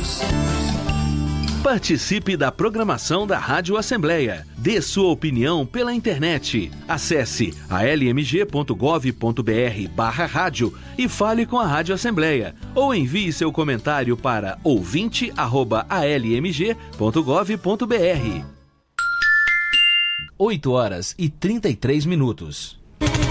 Participe da programação da Rádio Assembleia. Dê sua opinião pela internet. Acesse almg.gov.br/rádio e fale com a Rádio Assembleia. Ou envie seu comentário para ouvinte@almg.gov.br. 8 horas e 33 minutos.